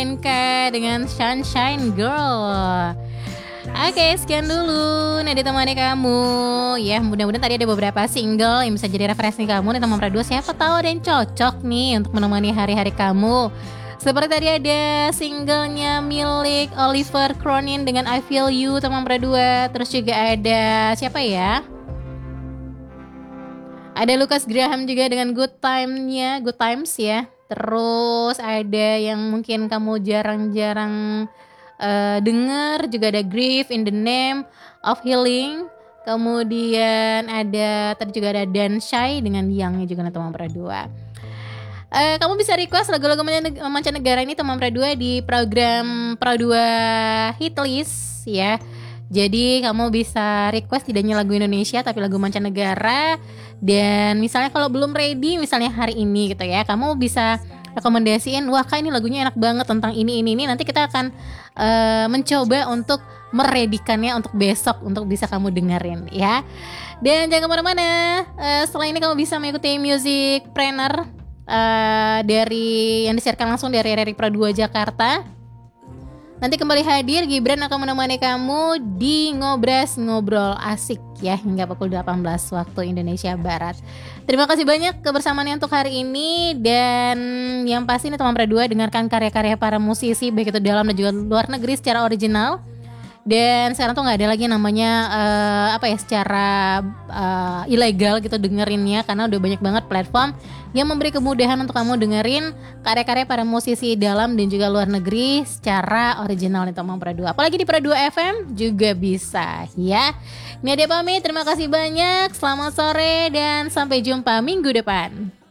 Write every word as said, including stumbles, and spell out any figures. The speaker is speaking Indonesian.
Arinka dengan Sunshine Girl. Oke, sekian dulu Nah ditemani kamu. Ya, mudah-mudahan tadi ada beberapa single yang bisa jadi referensi kamu nih teman Pradua. Siapa tahu ada yang cocok nih untuk menemani hari-hari kamu. Seperti tadi ada singlenya milik Oliver Cronin dengan I Feel You teman Pradua. Terus juga ada siapa ya? Ada Lucas Graham juga dengan Good Time-nya, Good Times ya. Terus ada yang mungkin kamu jarang-jarang uh, dengar, juga ada Grief in the Name of Healing. Kemudian ada tadi juga ada Dan Shy dengan Yang juga teman Pradua. Uh, kamu bisa request lagu-lagu mancanegara ini teman Pradua di program Pradua Hitlist ya. Jadi kamu bisa request tidak hanya lagu Indonesia tapi lagu mancanegara. Dan misalnya kalau belum ready misalnya hari ini gitu ya, kamu bisa rekomendasiin, wah kak ini lagunya enak banget tentang ini ini ini. Nanti kita akan uh, mencoba untuk meredikannya untuk besok untuk bisa kamu dengerin ya. Dan jangan kemana-mana, uh, setelah ini kamu bisa mengikuti Music Planner uh, dari yang disiarkan langsung dari R R I Pradua Jakarta. Nanti kembali hadir, Gibran akan menemani kamu di Ngobras Ngobrol Asik ya hingga pukul delapan belas waktu Indonesia Barat. Terima kasih banyak kebersamaannya untuk hari ini. Dan yang pasti nih teman Pradua, dengarkan karya-karya para musisi baik itu dalam dan juga luar negeri secara original. Dan sekarang tuh nggak ada lagi namanya uh, apa ya secara uh, ilegal gitu dengerinnya, karena udah banyak banget platform yang memberi kemudahan untuk kamu dengerin karya-karya para musisi dalam dan juga luar negeri secara original nih teman Pradua. Apalagi di Pradua F M juga bisa ya. Ini ada pamit, terima kasih banyak, selamat sore dan sampai jumpa minggu depan.